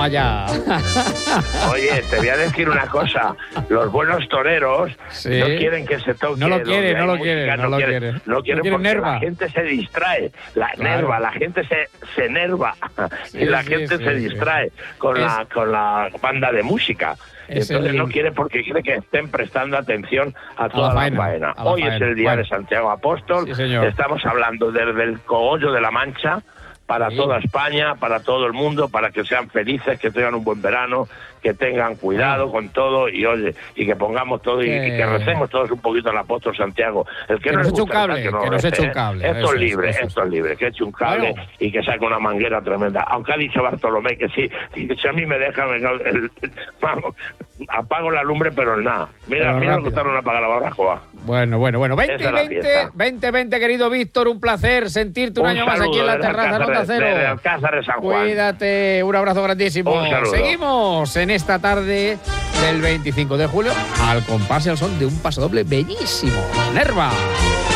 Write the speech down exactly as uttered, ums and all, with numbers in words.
allá. Oye, te voy a decir una cosa. Los buenos toreros sí. no quieren que se toque. No lo quieren, no lo quieren, no, no lo quieren. quieren. No quieren porque nerva. la gente se distrae. La claro. nerva, la gente se, se enerva. Sí, y la sí, gente sí, se sí, distrae sí. con, es... la, con la banda de música. Es Entonces el... no quiere porque quiere que estén prestando atención a toda a la faena. la faena. La Hoy faena. es el día bueno. de Santiago Apóstol. Sí, señor. Estamos hablando desde el cogollo de la Mancha para sí. toda España, para todo el mundo, para que sean felices, que tengan un buen verano, que tengan cuidado con todo y oye, y que pongamos todo y, y que recemos todos un poquito al apóstol Santiago. El que, que no nos eche un gusta, cable, que, no que nos eche un cable. Esto eso es libre, es, esto es libre, que eche un cable bueno. y que saque una manguera tremenda. Aunque ha dicho Bartolomé que sí, si a mí me deja, me, el, el, vamos, apago la lumbre, pero nada. Mira, pero mira lo que está no apaga la barbacoa. Bueno, bueno, bueno. veinte veinte, veinte veinte, querido Víctor, un placer sentirte un, un año más aquí en la terraza Nota Cero. De Alcázar de San Juan. Cuídate, un abrazo grandísimo. Un Seguimos en esta tarde del veinticinco de julio al compás y al son de un pasodoble bellísimo. Nerva.